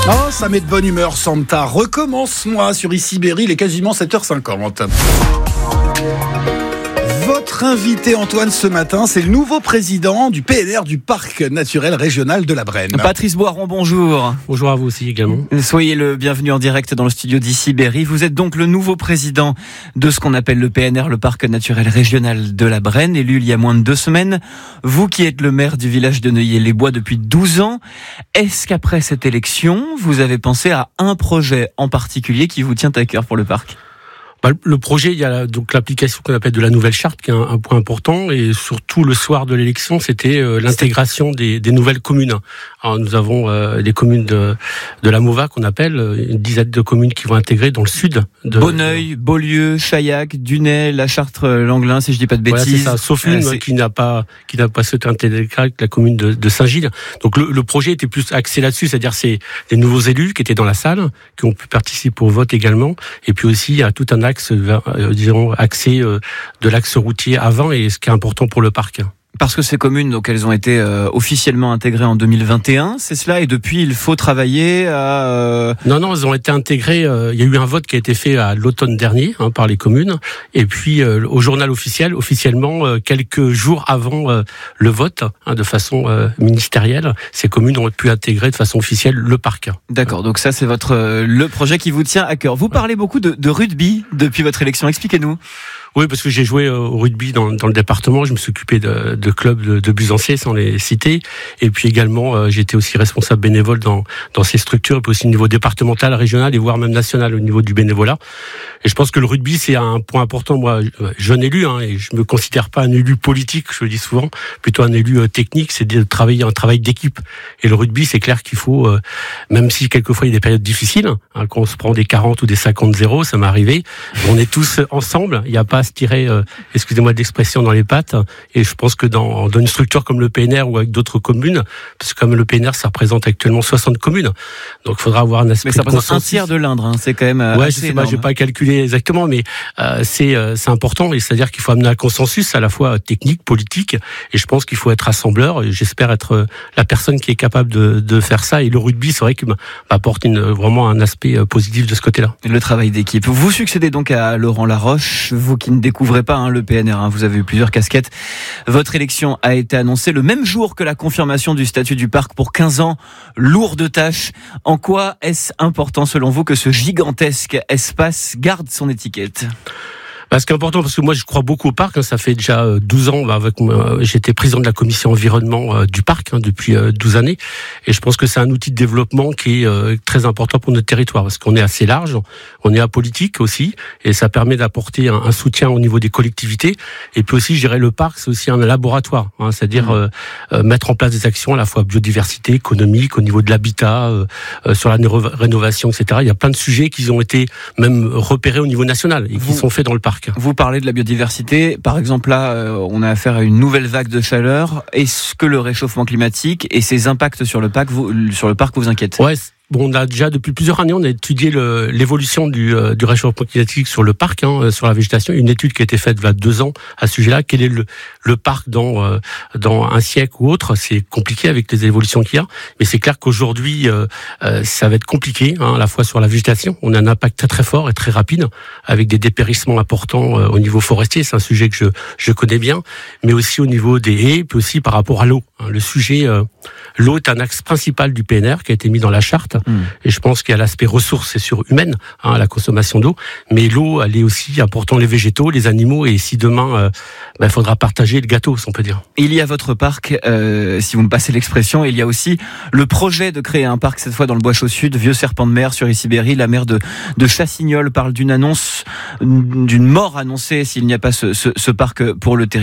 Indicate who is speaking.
Speaker 1: Oh, ça met de bonne humeur, Santa. Recommence-moi sur Ici Berry, il est quasiment 7h50. Votre invité, Antoine, ce matin, c'est le nouveau président du PNR du Parc naturel régional de la Brenne.
Speaker 2: Patrice Boiron, bonjour.
Speaker 3: Bonjour à vous aussi également.
Speaker 2: Soyez le bienvenu en direct dans le studio d'Ici Berry. Vous êtes donc le nouveau président de ce qu'on appelle le PNR, le Parc naturel régional de la Brenne, élu il y a moins de 2 semaines. Vous qui êtes le maire du village de Neuilly-les-Bois depuis 12 ans, est-ce qu'après cette élection, vous avez pensé à un projet en particulier qui vous tient à cœur pour le parc ?
Speaker 3: Le projet, il y a donc l'application qu'on appelle de la nouvelle charte, qui est un point important, et surtout le soir de l'élection, c'était l'intégration des nouvelles communes. Alors, nous avons des communes de la Mauva qu'on appelle, une dizaine de communes qui vont intégrer dans le sud.
Speaker 2: Bonneuil, Beaulieu, Chaillac, Dunay, La Châtre-Langlin, si je dis pas de bêtises.
Speaker 3: Voilà, c'est ça, sauf une qui n'a pas souhaité intégrer la commune de Saint-Gilles. Donc le projet était plus axé là-dessus, c'est-à-dire c'est des nouveaux élus qui étaient dans la salle, qui ont pu participer au vote également, et puis aussi il y a tout un axe, axé de l'axe routier avant, et ce qui est important pour le parc.
Speaker 2: Parce que ces communes, donc, elles ont été officiellement intégrées en 2021, c'est cela, et depuis, il faut travailler à...
Speaker 3: Non, elles ont été intégrées, il y a eu un vote qui a été fait à l'automne dernier par les communes, et puis au journal officiellement, quelques jours avant le vote, de façon ministérielle, ces communes ont pu intégrer de façon officielle le parc.
Speaker 2: D'accord, donc ça c'est le projet qui vous tient à cœur. Vous parlez beaucoup de rugby depuis votre élection, expliquez-nous.
Speaker 3: Oui, parce que j'ai joué au rugby dans le département, je me suis occupé de clubs de Busancier, sans les citer, et puis également j'étais aussi responsable bénévole dans ces structures, et puis aussi au niveau départemental, régional et voire même national au niveau du bénévolat. Et je pense que le rugby c'est un point important. Moi, jeune élu, et je me considère pas un élu politique, je le dis souvent, plutôt un élu technique, c'est de travailler un travail d'équipe. Et le rugby, c'est clair qu'il faut, même si quelquefois il y a des périodes difficiles, quand on se prend des 40 ou des 50-0, ça m'est arrivé, on est tous ensemble, il n'y a pas à se tirer, excusez-moi d'expression, dans les pattes. Et je pense que dans une structure comme le PNR ou avec d'autres communes, parce que comme le PNR, ça représente actuellement 60 communes, donc il faudra avoir un aspect.
Speaker 2: Mais ça représente un tiers de l'Indre, c'est quand même.
Speaker 3: Ouais, je sais pas, je vais pas calculer exactement, mais c'est important, et c'est-à-dire qu'il faut amener un consensus à la fois technique, politique, et je pense qu'il faut être rassembleur. Et j'espère être la personne qui est capable de faire ça. Et le rugby, c'est vrai qu'il m'apporte vraiment un aspect positif de ce côté-là.
Speaker 2: Le travail d'équipe. Vous succédez donc à Laurent Laroche, vous qui ne découvrez pas le PNR, vous avez eu plusieurs casquettes. Votre élection a été annoncée le même jour que la confirmation du statut du parc pour 15 ans. Lourde tâche. En quoi est-ce important selon vous que ce gigantesque espace garde son étiquette ?
Speaker 3: Ce qui est important, parce que moi je crois beaucoup au parc, ça fait déjà 12 ans, j'étais président de la commission environnement du parc depuis 12 années, et je pense que c'est un outil de développement qui est très important pour notre territoire, parce qu'on est assez large, on est apolitique aussi, et ça permet d'apporter un soutien au niveau des collectivités, et puis aussi gérer le parc, c'est aussi un laboratoire, c'est-à-dire mettre en place des actions à la fois biodiversité, économique, au niveau de l'habitat, sur la rénovation, etc. Il y a plein de sujets qui ont été même repérés au niveau national, et qui sont faits dans le parc.
Speaker 2: Vous parlez de la biodiversité. Par exemple, là, on a affaire à une nouvelle vague de chaleur. Est-ce que le réchauffement climatique et ses impacts sur le parc vous inquiètent ?
Speaker 3: Ouais. Bon, on a déjà depuis plusieurs années, on a étudié l'évolution du réchauffement climatique sur le parc, sur la végétation. Une étude qui a été faite il y a 2 ans à ce sujet-là. Quel est le parc dans un siècle ou autre ? C'est compliqué avec les évolutions qu'il y a, mais c'est clair qu'aujourd'hui ça va être compliqué, à la fois sur la végétation. On a un impact très très fort et très rapide avec des dépérissements importants au niveau forestier. C'est un sujet que je connais bien, mais aussi au niveau des haies, puis aussi par rapport à l'eau. Le sujet l'eau est un axe principal du PNR qui a été mis dans la charte. Et je pense qu'il y a l'aspect ressources et humaine, la consommation d'eau, mais l'eau, elle est aussi importante, les végétaux, les animaux, et si demain il faudra partager le gâteau, si on peut dire.
Speaker 2: Il y a votre parc, si vous me passez l'expression, il y a aussi le projet de créer un parc, cette fois dans le Bois-Chaud Sud, Vieux Serpent de Mer sur Ici Berry. La maire de Chassignol parle d'une mort annoncée s'il n'y a pas ce parc pour le territoire.